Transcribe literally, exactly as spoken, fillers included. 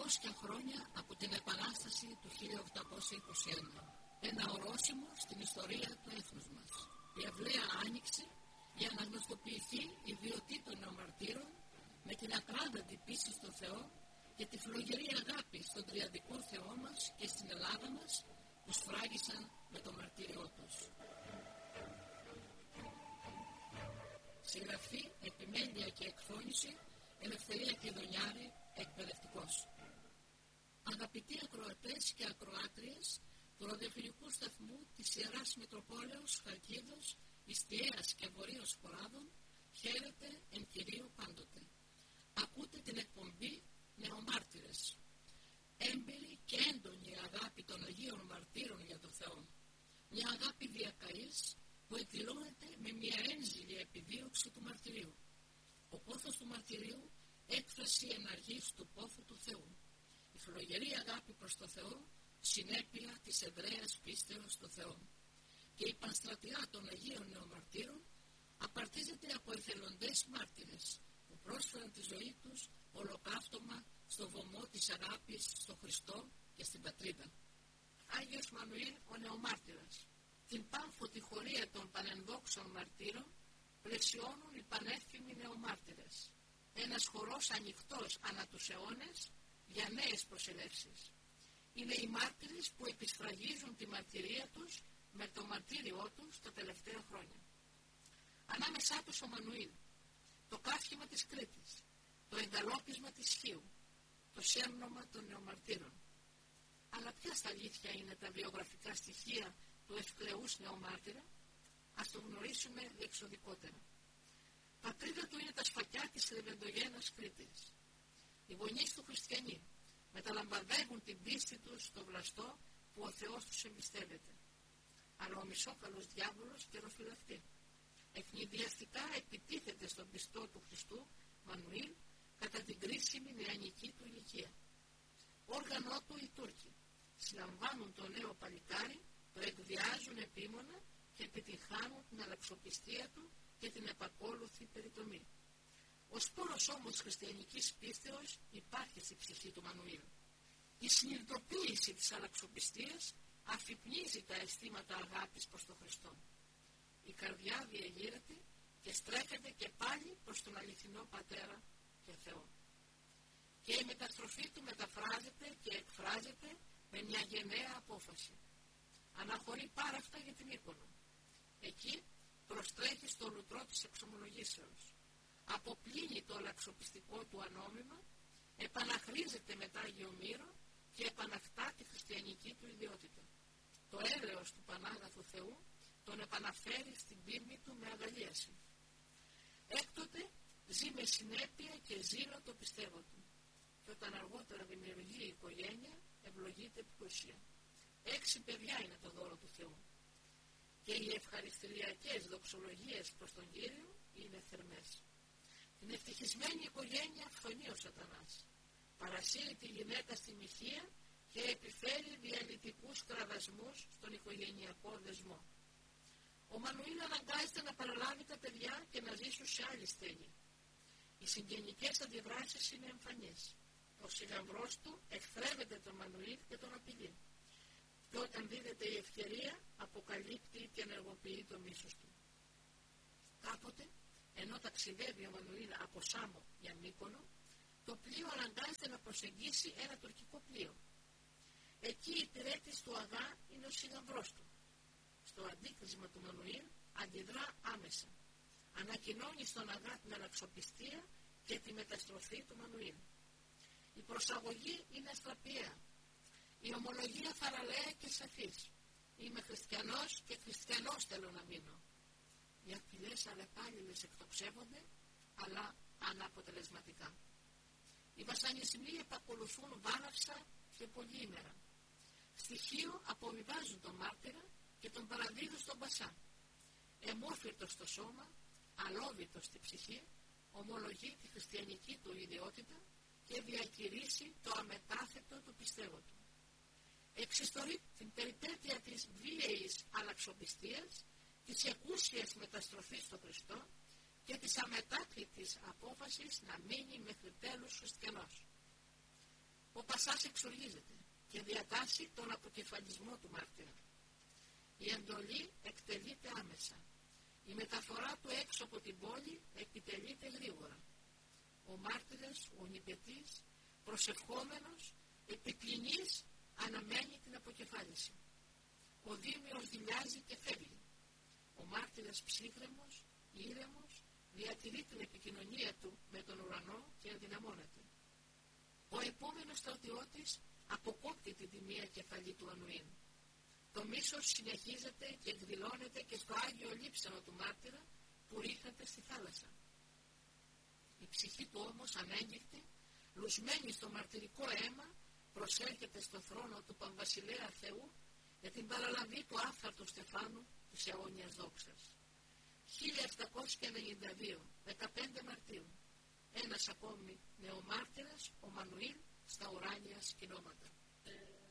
τετρακόσια χρόνια από την Επανάσταση του χίλια οκτακόσια είκοσι ένα. Ένα ορόσημο στην ιστορία του έθνους μας. Η αυλαία άνοιξε για να γνωστοποιηθεί η βιωτή των νεομαρτύρων με την ακράδαντη πίστη στο Θεό και τη φλογερή αγάπη στον τριαδικό Θεό μας και στην Ελλάδα μας που σφράγισαν με το μαρτύριό τους. Συγγραφή, επιμέλεια και εκφώνηση Ελευθερία Κλειδονιάρη, εκπαιδευτικός. Αγαπητοί ακροατές και ακροάτριες του ραδιοφωνικού σταθμού της Ιεράς Μητροπόλεως Χαλκίδος, Ιστιαίας και Βορείος Χωράδων, χαίρετε εν Κυρίω πάντοτε. Ακούτε την εκπομπή Νεομάρτυρες. Έμπειρη και έντονη αγάπη των Αγίων Μαρτύρων για το Θεό. Μια αγάπη διακαής που εκδηλώνεται με μια ένζηλη επιδίωξη του μαρτυρίου. Ο πόθος του μαρτυρίου, έκφραση εναργής του πόθου του Θεού. Η φλογερή αγάπη προς το Θεό, συνέπεια της εδραίας πίστεως στο Θεό. Και η πανστρατιά των Αγίων Νεομαρτύρων απαρτίζεται από εθελοντές μάρτυρες που πρόσφεραν τη ζωή τους ολοκαύτωμα στο βωμό της αγάπης στο Χριστό και στην πατρίδα. Άγιος Μανουήλ ο Νεομάρτυρας. Την πάμφωτη χωρία των πανενδόξων μαρτύρων πλαισιώνουν οι πανεύθυμοι νεομάρτυρες. Ένας χορός ανοιχτός ανά τους αιώνες για νέες προσελεύσεις. Είναι οι μάρτυρες που επισφραγίζουν τη μαρτυρία τους με το μαρτύριό τους τα τελευταία χρόνια. Ανάμεσά τους ο Μανουήλ, το καύχημα της Κρήτης, το εγκαλόπισμα της Χίου, το σέρνομα των νεομαρτύρων. Αλλά ποια στα αλήθεια είναι τα βιογραφικά στοιχεία του ευκλαιούς νεομάρτυρα? Ας το γνωρίσουμε διεξοδικότερα. Πατρίδα του είναι τα σφακιά της Λεβεντογένας Κρήτης. Οι γονείς του χριστιανοί μεταλαμπαδεύουν την πίστη τους στο βλαστό που ο Θεός τους εμπιστεύεται. Αλλά ο μισόκαλος διάβολος καιροφυλακτεί. Ευνηδιαστικά επιτίθεται στον πιστό του Χριστού Μανουήλ κατά την κρίσιμη νεανική του ηλικία. Όργανό του οι Τούρκοι συλλαμβάνουν το νέο παλικάρι, το εκβιάζουν επίμονα και επιτυγχάνουν την αλλαξοπιστία του και την επακόλουθη περιτομή. Ο σπόρος όμως χριστιανικής πίστεως υπάρχει στη ψυχή του Μανουήλ. Η συνειδητοποίηση της αλλαξοπιστίας αφυπνίζει τα αισθήματα αγάπης προς τον Χριστό. Η καρδιά διεγείρεται και στρέφεται και πάλι προς τον αληθινό Πατέρα και Θεό. Και η μεταστροφή του μεταφράζεται και εκφράζεται με μια γενναία απόφαση. Αναχωρεί πάρα αυτά για την Μύκονο. Εκεί προστρέχει στο λουτρό της εξομολογήσεως. Αποπλύνει το αλλαξοπιστικό του ανώμημα, επαναχρίζεται μετά Άγιο Μύρο και επανακτά τη χριστιανική του ιδιότητα. Το έλεος του Πανάγαθου Θεού τον επαναφέρει στην πίμνη του με αγαλίαση. Έκτοτε ζει με συνέπεια και ζήλο το πιστεύω του. Και όταν αργότερα δημιουργεί η οικογένεια, ευλογείται πλούσια. Έξι παιδιά είναι το δώρο του Θεού. Και οι ευχαριστηριακές δοξολογίες προς τον Κύριο είναι θερμές. Την ευτυχισμένη οικογένεια φθονεί ο Σατανάς. Παρασύρει τη γυναίκα στη μοιχεία και επιφέρει διαλυτικούς κραδασμούς στον οικογενειακό δεσμό. Ο Μανουήλ αναγκάζεται να παραλάβει τα παιδιά και να ζήσουν σε άλλη στέγη. Οι συγγενικές αντιδράσεις είναι εμφανείς. Ο συγγαμβρός του εχθρεύεται τον Μανουήλ και τον απειλεί. Και όταν δίδεται η ευκαιρία, αποκαλύπτει και ενεργοποιεί το μίσος του. Κάποτε, ενώ ταξιδεύει ο Μανουήλ από Σάμο για Μύκονο, το πλοίο αναγκάζεται να προσεγγίσει ένα τουρκικό πλοίο. Εκεί η υπηρέτης του Αγά είναι ο συγγαμβρός του. Στο αντίκρισμα του Μανουήλ αντιδρά άμεσα. Ανακοινώνει στον Αγά την αλλαξοπιστία και τη μεταστροφή του Μανουήλ. Η προσαγωγή είναι αστραπιαία. Η ομολογία θαραλέα και σαφής. Είμαι χριστιανός και χριστιανός θέλω να μείνω. Οι απειλές αλλεπάλληλες εκτοξεύονται, αλλά αναποτελεσματικά. Οι βασανισμοί επακολουθούν βάναυσα και πολύήμερα. Στοιχείο αποβιβάζουν τον μάρτυρα και τον παραδίδουν στον Πασά. Εμόρφυρτος στο σώμα, αλόβητος στη ψυχή, ομολογεί τη χριστιανική του ιδιότητα και διακηρύσει το αμετάθετο του πιστεύω του. Εξιστορεί την περιπέτεια της βίαιης αλλαξοπιστίας, της εκούσιας μεταστροφής στο Χριστό και της αμετάκλητης απόφασης να μείνει μέχρι τέλους χριστιανός. ο Πασάς εξοργίζεται και διατάσσει τον αποκεφαλισμό του μάρτυρα. Η εντολή εκτελείται άμεσα. Η μεταφορά του έξω από την πόλη επιτελείται γρήγορα. Ο μάρτυρας, ο νηπετής, προσευχόμενος, επικλινής, αναμένει την αποκεφάλιση. Ο Δήμιος δηλιάζει και φεύγει. Ο μάρτυρας ψύχρεμος, ήρεμος, διατηρεί την επικοινωνία του με τον ουρανό και ενδυναμώνεται. Ο επόμενος στρατιώτης αποκόπτει την τιμία κεφαλή του Ανουήν. Το μίσος συνεχίζεται και εκδηλώνεται και στο Άγιο Λείψανο του μάρτυρα που ρίχνεται στη θάλασσα. Η ψυχή του όμως ανέγκυχτη, λουσμένη στο μαρτυρικό αίμα, προσέρχεται στο θρόνο του Παμβασιλέα Θεού για την παραλαβή του άφθαρτου στεφάνου της αιώνιας δόξας. χίλια επτακόσια ενενήντα δύο, δεκαπέντε Μαρτίου, ένας ακόμη νεομάρτυρας, ο Μανουήλ, στα ουράνια σκηνώματα.